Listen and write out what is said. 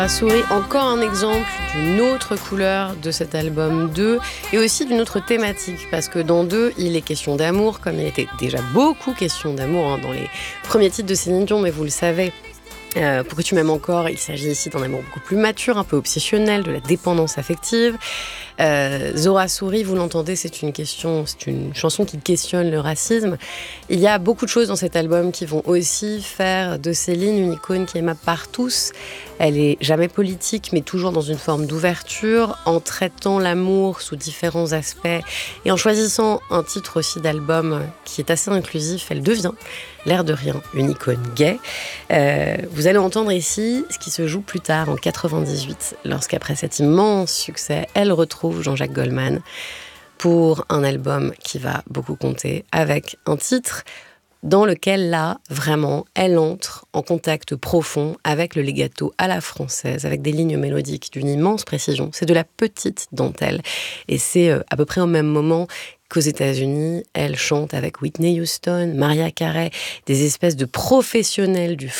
Souris, encore un exemple d'une autre couleur de cet album 2 et aussi d'une autre thématique, parce que dans 2, il est question d'amour, comme il était déjà beaucoup question d'amour dans les premiers titres de Céline Dion, mais vous le savez. Pour que tu m'aimes encore, il s'agit ici d'un amour beaucoup plus mature, un peu obsessionnel, de la dépendance affective. Zora Souris, vous l'entendez, c'est une chanson qui questionne le racisme. Il y a beaucoup de choses dans cet album qui vont aussi faire de Céline une icône qui est aimable par tous. Elle est jamais politique, mais toujours dans une forme d'ouverture, en traitant l'amour sous différents aspects et en choisissant un titre aussi d'album qui est assez inclusif. Elle devient, l'air de rien, une icône gay. Vous allez entendre ici ce qui se joue plus tard, en 98, lorsqu'après cet immense succès, elle retrouve Jean-Jacques Goldman pour un album qui va beaucoup compter, avec un titre dans lequel, là, vraiment, elle entre en contact profond avec le legato à la française, avec des lignes mélodiques d'une immense précision. C'est de la petite dentelle. Et c'est à peu près au même moment qu'aux États-Unis, elle chante avec Whitney Houston, Mariah Carey, des espèces de professionnels du